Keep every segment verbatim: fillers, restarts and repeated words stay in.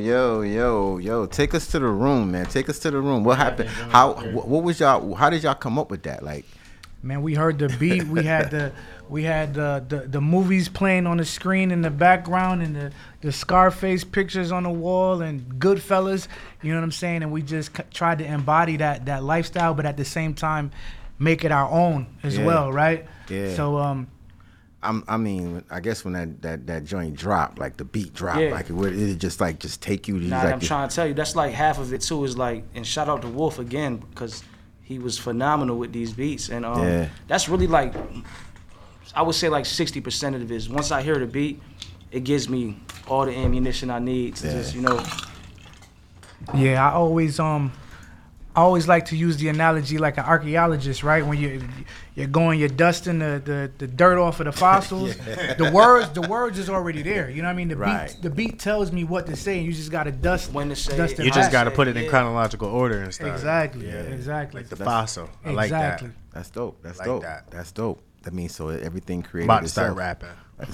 yo, yo, yo. Take us to the room, man. Take us to the room. What happened? How? What, what was y'all? How did y'all come up with that? Like, man, we heard the beat. We had the we had the, the the movies playing on the screen in the background, and the the Scarface pictures on the wall, and Goodfellas. You know what I'm saying? And we just c- tried to embody that that lifestyle, but at the same time, make it our own as yeah. well, right? Yeah. So um. I'm, I mean, I guess when that, that, that joint dropped, like the beat dropped, Yeah. like it would it just like just take you. Nah, like I'm trying to tell you, that's like half of it too. Is like, and shout out to Wolf again because he was phenomenal with these beats, and um, Yeah. that's really like, I would say like sixty percent of it is once I hear the beat, it gives me all the ammunition I need to Yeah. just you know. Yeah, I always um, I always like to use the analogy like an archaeologist, right? When you you're going, you're dusting the, the, the dirt off of the fossils. Yeah. The words, the words is already there. You know what I mean? The Right. beat, the beat tells me what to say, and you just gotta dust. When to say dust it. it You just back. got to put it in Yeah. chronological order and stuff. Exactly. Yeah. Exactly. Like the That's- fossil. I like exactly. that. That's dope. That's Like dope. that. That's dope. That means so everything I'm created. about to start itself. rapping.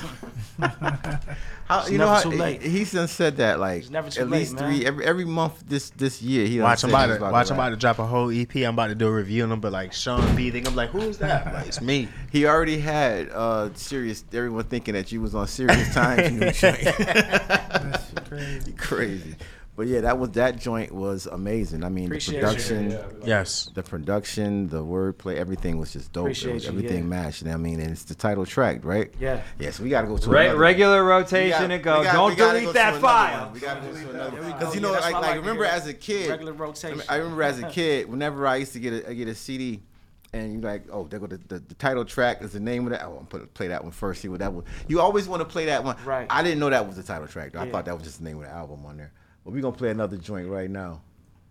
How, It's you know never how too late. he, he's done said that like It's never too at late, least man. three every every month this this year. He done Watch, said I'm about he was to about watch. to I'm about rap. to drop a whole E P. I'm about to do a review on them, but like Sean B, they gonna be like, "Who's that?" I'm like, it's me. He already had uh serious. Everyone thinking that you was on Serious Times new joint. That's crazy. Crazy, but yeah, that was that joint was amazing. I mean, Appreciate the you. production, Yes. the production, the wordplay, everything was just dope. It Appreciate was, you, everything yeah. matched. I mean, and it's the title track, right? Yeah. Yeah, so we gotta go to Re- another- regular we rotation got- and go. we got- Don't we gotta delete go to that another file. one. We gotta go to another There we because go. you know, Yeah, that's like, what I like like to remember hear. as a kid, Regular rotation. I remember as a kid, whenever I used to get a I get a C D. And you like, oh, there go the, the, the title track is the name of that. Oh, I'm gonna play that one first. See what that was. You always want to play that one. Right. I didn't know that was the title track. Though. I Yeah. thought that was just the name of the album on there. But we gonna play another joint right now.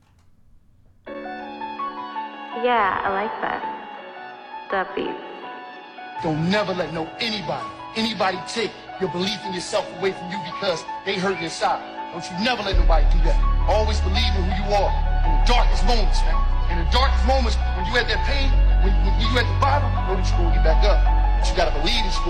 Yeah, I like that. That beat. Don't never let no anybody, anybody take your belief in yourself away from you because they hurt inside. Don't you never let nobody do that. Always believe in who you are in the darkest moments, man. In the darkest moments, when you at that pain, when, when you at the bottom, know that you're gonna get back up. But you gotta believe that you're